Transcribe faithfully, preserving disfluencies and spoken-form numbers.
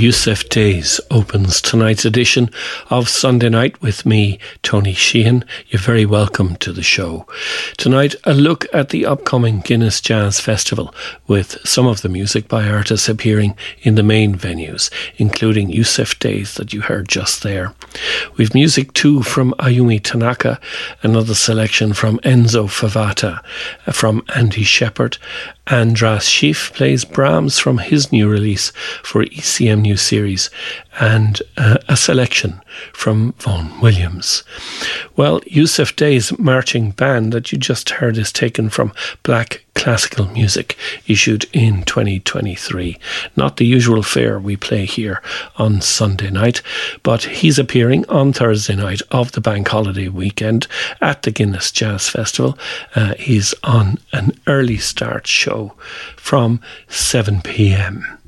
Yusuf Days opens tonight's edition of Sunday Night with me, Tony Sheehan. You're very welcome to the show. Tonight, a look at the upcoming Guinness Jazz Festival with some of the music by artists appearing in the main venues, including Yusuf Days that you heard just there. We've music too from Ayumi Tanaka, another selection from Enzo Favata, from Andy Shepherd. Andras Schiff plays Brahms from his new release for E C M New Series, and uh, a selection from Vaughan Williams. Well, Yusuf Day's marching band that you just heard is taken from Black Classical Music, issued in twenty twenty-three. Not the usual fare we play here on Sunday night, but he's appearing on Thursday night of the bank holiday weekend at the Guinness Jazz Festival. Uh, he's on an early start show from seven p.m.